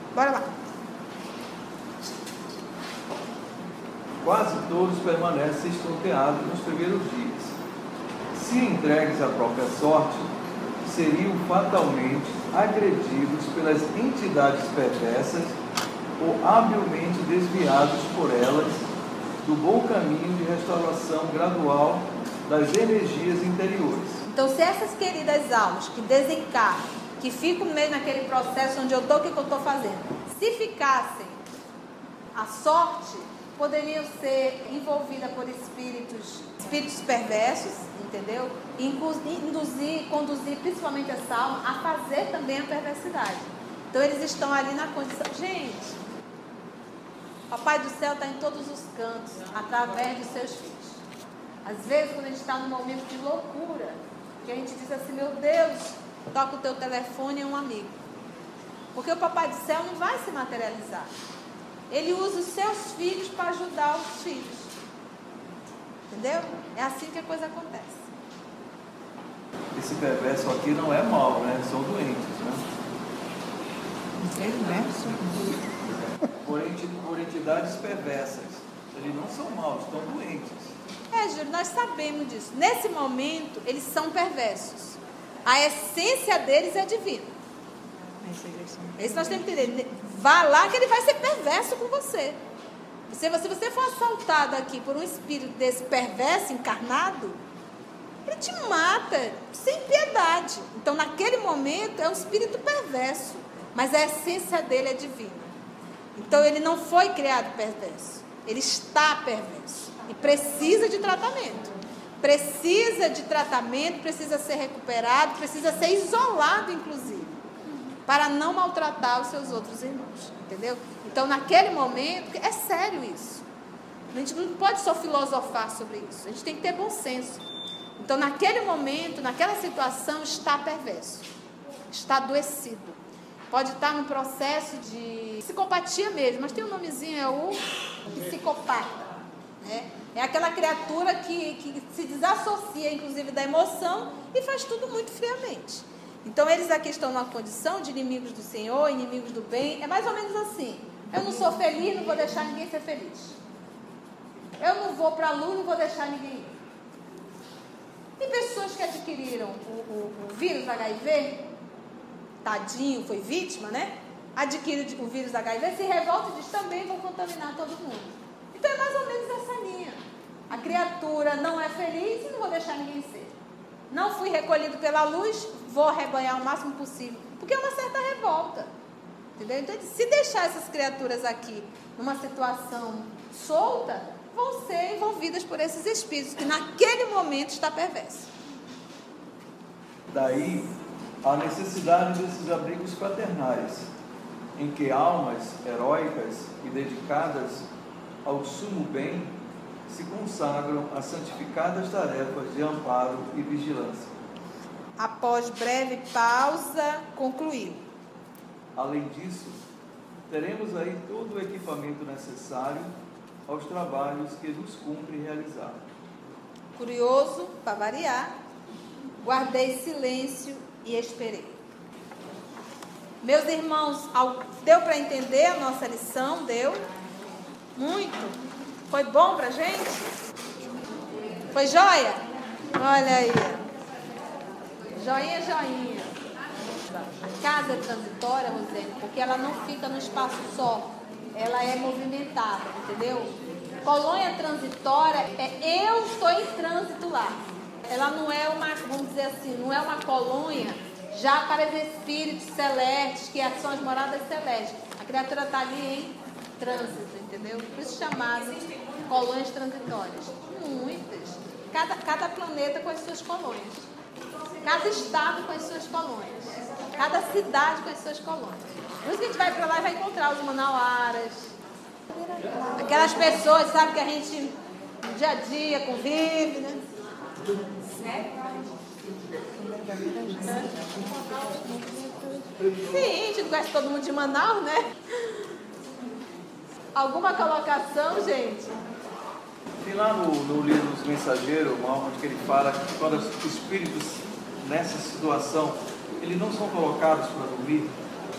Bora lá. Quase todos permanecem estonteados nos primeiros dias. Se entregues à própria sorte, seriam fatalmente agredidos pelas entidades perversas ou habilmente desviados por elas do bom caminho de restauração gradual das energias interiores. Então, se essas queridas almas que desencarnam, que ficam no meio naquele processo onde eu estou, o que eu estou fazendo? Se ficassem à sorte, poderiam ser envolvidas por espíritos perversos, entendeu? Induzir, conduzir principalmente essa alma a fazer também a perversidade. Então, eles estão ali na condição... Gente, Papai do Céu está em todos os cantos, através dos seus filhos. Às vezes, quando a gente está num momento de loucura, que a gente diz assim, meu Deus, toca o teu telefone, é um amigo. Porque o Papai do Céu não vai se materializar. Ele usa os seus filhos para ajudar os filhos. Entendeu? É assim que a coisa acontece. Esse perverso aqui não é mau, né? São doentes, né? Por entidades perversas. Eles não são maus, estão doentes. Júlio, nós sabemos disso. Nesse momento, eles são perversos. A essência deles é divina. Isso nós temos que entender. Vá lá que ele vai ser perverso com você. Se você for assaltado aqui por um espírito desse perverso, encarnado, ele te mata sem piedade. Então, naquele momento, é um espírito perverso. Mas a essência dele é divina. Então, ele não foi criado perverso. Ele está perverso. E precisa de tratamento. Precisa ser recuperado, precisa ser isolado, inclusive, para não maltratar os seus outros irmãos. Entendeu? Então, naquele momento, é sério isso. A gente não pode só filosofar sobre isso. A gente tem que ter bom senso. Então, naquele momento, naquela situação, está perverso. Está adoecido. Pode estar num processo de psicopatia mesmo, mas tem um nomezinho, é o psicopata. Né? É aquela criatura que se desassocia, inclusive, da emoção e faz tudo muito friamente. Então, eles aqui estão numa condição de inimigos do Senhor, inimigos do bem. É mais ou menos assim. Eu não sou feliz, não vou deixar ninguém ser feliz. Eu não vou para a lua, não vou deixar ninguém ir. Tem pessoas que adquiriram o vírus HIV, tadinho, foi vítima, né? Adquire o vírus HIV, se revolta e diz, também vou contaminar todo mundo. Então, é mais ou menos essa linha. A criatura não é feliz e não vou deixar ninguém ser. Não fui recolhido pela luz, vou arrebanhar o máximo possível. Porque é uma certa revolta. Entendeu? Então, se deixar essas criaturas aqui numa situação solta, vão ser envolvidas por esses espíritos, que naquele momento está perverso. Daí a necessidade desses abrigos fraternais, em que almas heróicas e dedicadas ao sumo bem se consagram a santificadas tarefas de amparo e vigilância. Após breve pausa, concluiu. Além disso, teremos aí todo o equipamento necessário aos trabalhos que nos cumpre realizar. Curioso, para variar, guardei silêncio e esperei. Meus irmãos, deu para entender a nossa lição? Deu? Muito? Foi bom para a gente? Foi joia? Olha aí. Joinha, joinha. Casa transitória, Rosane, porque ela não fica no espaço só. Ela é movimentada, entendeu? Colônia transitória é eu estou em trânsito lá. Ela não é uma, vamos dizer assim, não é uma colônia já para os espíritos celestes, que são as moradas celestes. A criatura está ali em trânsito, entendeu? Por isso chamadas colônias transitórias. Muitas. Cada planeta com as suas colônias. Cada estado com as suas colônias. Cada cidade com as suas colônias. Por isso que a gente vai para lá e vai encontrar os manauaras. Aquelas pessoas, sabe, que a gente no dia a dia convive, né? Sim, a gente conhece todo mundo de Manaus, né? Alguma colocação, gente? Tem lá no livro dos Mensageiros, onde que ele fala que quando os espíritos nessa situação, eles não são colocados para dormir,